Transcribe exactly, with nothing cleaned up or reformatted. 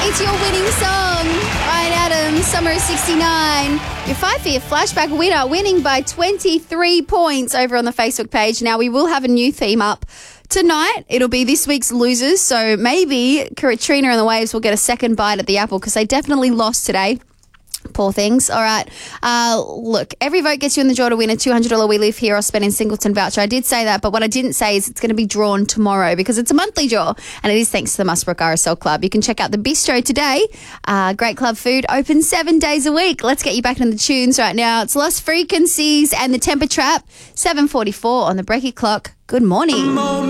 to your winning song. Ryan Adams, Summer of sixty-nine. Your five for your flashback winner, winning by twenty-three points over on the Facebook page. Now, we will have a new theme up tonight. It'll be this week's losers, so maybe Katrina and the Waves will get a second bite at the apple because they definitely lost today. Poor things. All right. Uh, look, every vote gets you in the draw to win a two hundred dollars We Live Here or Spend in Singleton voucher. I did say that, but what I didn't say is it's going to be drawn tomorrow because it's a monthly draw, and it is thanks to the Musbrook R S L Club. You can check out the bistro today. Uh, great club food, open seven days a week. Let's get you back into the tunes right now. It's Lost Frequencies and the Temper Trap, seven forty-four on the Breaky Clock. Good morning.